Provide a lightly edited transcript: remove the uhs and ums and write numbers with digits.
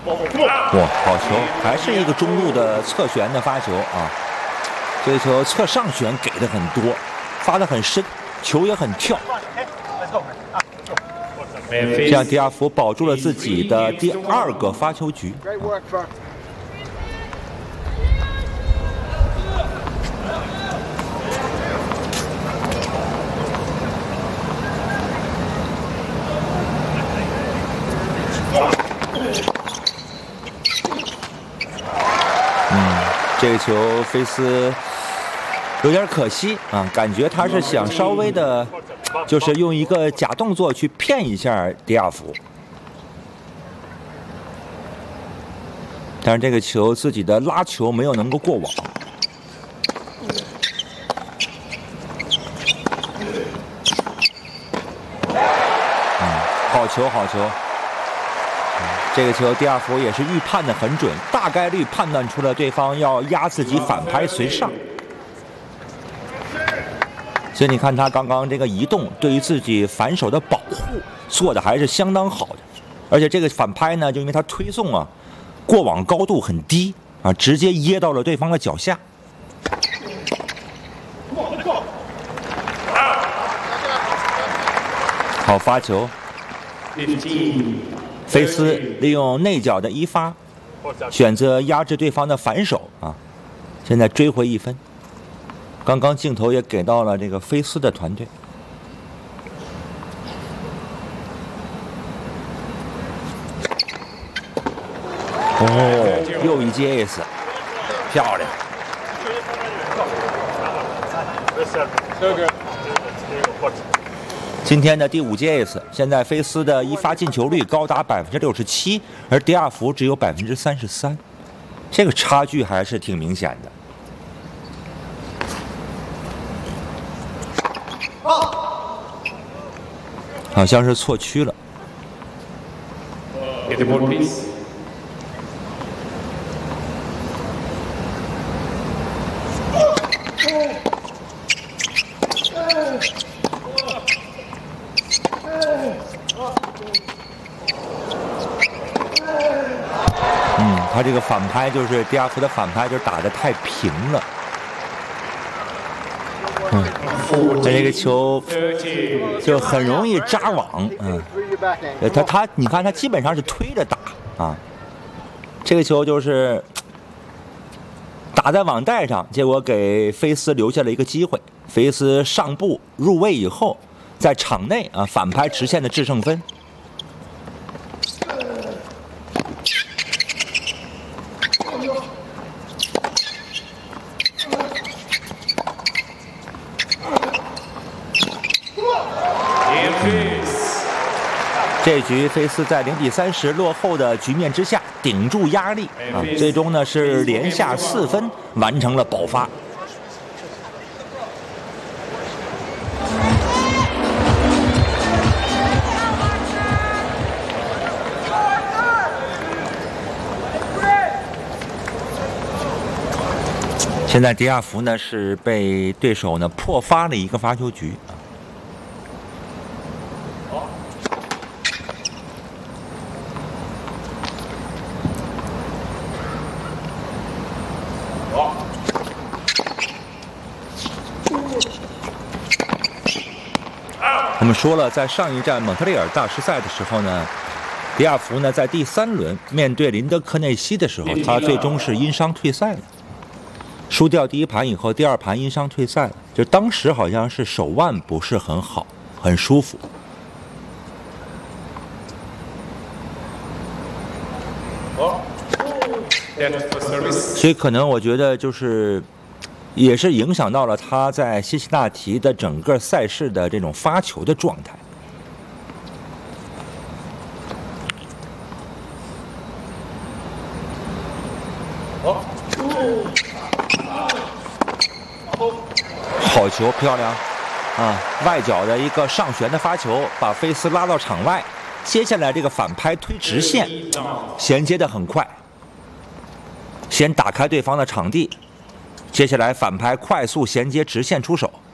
哇，好球，还是一个中路的侧旋的发球啊！这个球侧上旋给的很多，发的很深，球也很跳。这样迪亚福保住了自己的第2个发球局。这个球菲斯有点可惜啊，感觉他是想稍微的，就是用一个假动作去骗一下迪亚福，但是这个球自己的拉球没有能够过网。好球，好球。这个球，迪亚福也是预判的很准，大概率判断出了对方要压自己反拍随上，所以你看他刚刚这个移动对于自己反手的保护做的还是相当好的，而且这个反拍呢，就因为他推送啊过网高度很低啊，直接噎到了对方的脚下。好发球。菲斯利用内角的一发，选择压制对方的反手啊！现在追回1分。刚刚镜头也给到了这个菲斯的团队。哦，又一记 ace， 漂亮！今天的第5记 ace， 现在菲斯的一发进球率高达67%，而迪亚福只有33%，这个差距还是挺明显的。好像是错区了。他这个反拍就是迪亚福的反拍，就是打得太平了。这个球就很容易扎网。你看他基本上是推着打啊。这个球就是打在网带上，结果给菲斯留下了一个机会。菲斯上步入位以后，在场内啊反拍直线的制胜分。这局菲斯在0-30落后的局面之下顶住压力啊，最终呢是连下4分完成了保发。现在迪亚福呢是被对手呢破发了一个发球局。我们说了，在上一站蒙特利尔大师赛的时候呢，迪亚福呢在第3轮面对林德科内西的时候，他最终是因伤退赛了，输掉第1盘以后，第2盘因伤退赛了，就当时好像是手腕不是很好，很舒服。所以可能我觉得就是也是影响到了他在辛辛那提的整个赛事的这种发球的状态。好球，漂亮啊！外角的一个上旋的发球，把菲斯拉到场外。接下来这个反拍推直线，衔接的很快，先打开对方的场地。接下来反拍快速衔接直线出手。